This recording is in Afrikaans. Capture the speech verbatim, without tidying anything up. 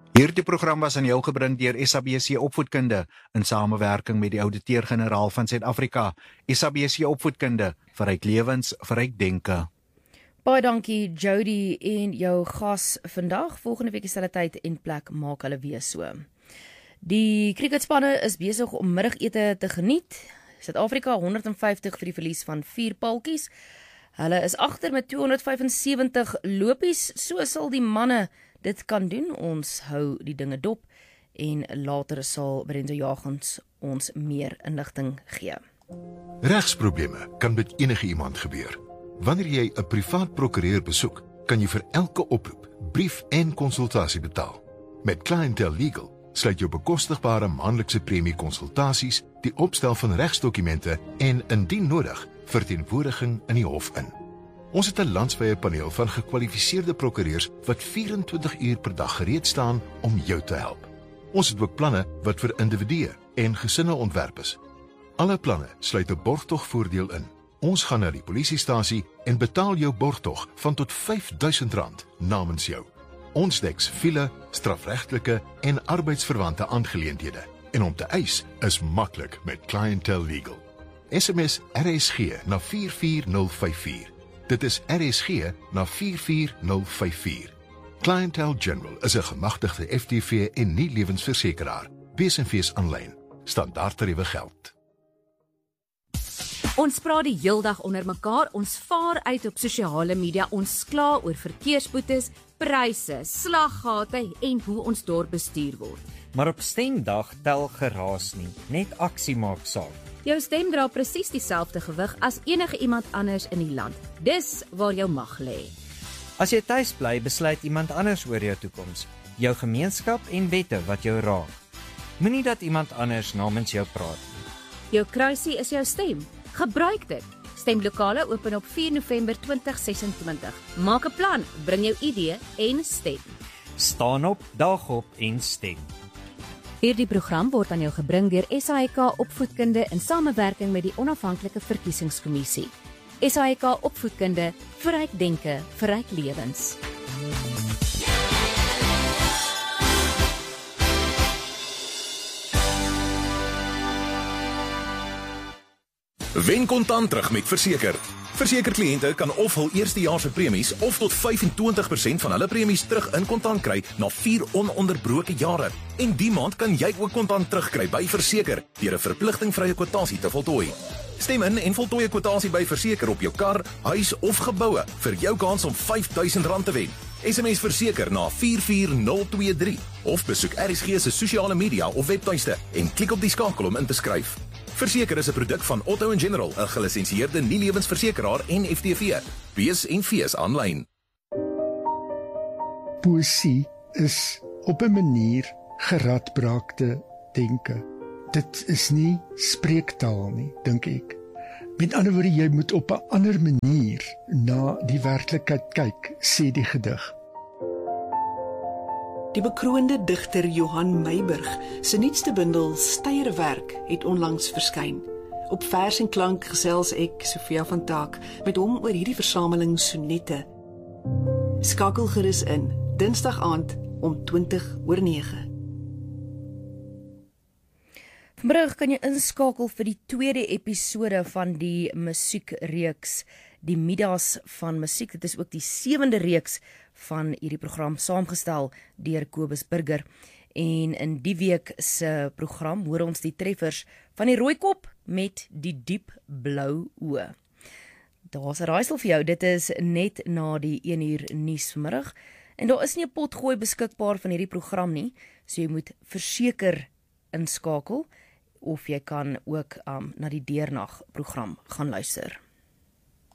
Hierdie program was aan jou gebring deur S A B C Opvoedkunde in samewerking met die Ouditeur-Generaal van Suid-Afrika. S A B C Opvoedkunde, verryk lewens, verryk denke. Baie dankie Jody en jou gas vandag. Volgende week dieselfde tyd en plek maak hulle weer so. Die cricketspanne is besig om middagete te geniet. Suid-Afrika honderd en vyftig vir die verlies van vier paltjies. Hulle is agter met tweehonderd vyf en sewentig lopies. So sal die manne dit kan doen. Ons hou die dinge dop en later sal Brenda Jagons ons meer inligting gee. Regsprobleme kan met enige iemand gebeur. Wanneer jy 'n privaat prokureur besoek, kan jy vir elke oproep, brief en konsultasie betaal. Met Clientele Legal sluit jou bekostigbare maandelikse premie konsultasies, die opstel van regsdokumente en indien nodig, verteenwoordiging in die hof in. Ons het 'n landwyse paneel van gekwalifiseerde prokureurs wat vyf-en-twintig uur per dag gereed staan om jou te help. Ons het ook planne wat vir individue en gesinne ontwerp is. Alle planne sluit 'n borgtogvoordeel in. Ons gaan na die polisiestasie en betaal jou borgtog van tot vyf duisend rand namens jou. Ons dek siviele, strafregtelike en arbeidsverwante aangeleenthede. En om te eis is maklik met Clientele Legal. S M S R S G na vier vier nul vyf vier. Dit is R S G na vier vier nul vyf vier. Clientele General is 'n gemagtigde F T V en nie lewensversekeraar. Wees en wees aanlyn. Standaardtariewe geld. Ons praat die heeldag onder mekaar, ons vaar uit op sosiale media, ons kla oor verkeersboetes, pryse, slaggate en hoe ons dorp bestuur word. Maar op stemdag tel geraas nie, net aksie maak saak. Jou stem dra presies dieselfde gewig as enige iemand anders in die land. Dis waar jou mag lê. As jy tuis bly, besluit iemand anders oor jou toekoms, jou gemeenskap en wette wat jou raak. Moenie dat iemand anders namens jou praat nie. Jou kruisie is jou stem. Gebruik dit. Stemlokale open op vier November twintig sesentwintig. Maak 'n plan, bring jou idee en stem. Staan op, daag op en stem. Hierdie program word aan jou gebring deur S A I K Opvoedkunde in samewerking met die Onafhanklike Verkiesingskommissie. S A I K Opvoedkunde, verryk denke, verryk lewens. Wen kontant terug met Verseker. Verseker kliënte kan of hul eerstejaars se premies of tot vyf en twintig persent van hulle premies terug in kontant kry na vier ononderbroke jare. En die maand kan jy ook kontant terugkry by Verseker deur 'n verpligtingvrye kwotasie te voltooi. Stem in en voltooi 'n kwotasie by Verseker op jou kar, huis of geboue vir jou kans om vyf duisend rand te wen. S M S Verseker na vier vier nul twee drie of besoek R S G se sosiale media of webtuiste en klik op die skakel om in te skryf. Verseker is 'n produk van Otto and General, 'n gelisensieerde nie-lewensversekeraar en F T V. Wees en fees aanlyn. Poesie is op 'n manier geradbraakte denke. Dit is nie spreektaal nie, dink ek. Met ander woorde, jy moet op 'n ander manier na die werklikheid kyk, sê die gedig. Die bekroonde digter Johan Meiburg se nuutste bundel Steyerwerk het onlangs verskyn. Op Vers en Klank gesels ek, Sofia van Taak, met hom oor hierdie versameling sonette. Skakel gerus in, Dinsdag aand om twintig oor nege. Vanmiddag kan jy inskakel vir die tweede episode van die musiekreeks Die Midas van Musiek. Dit is ook die sewende reeks van hierdie program saamgestel deur Kobus Burger. En in die week se program hoor ons die treffers van die Rooikop met die diep blou oë. Daar's 'n raaisel vir jou, dit is net na die een uur nuus vanmiddag. En daar is nie 'n potgooi beskikbaar van hierdie program nie, so jy moet verseker inskakel of jy kan ook um, na die deernag program gaan luister.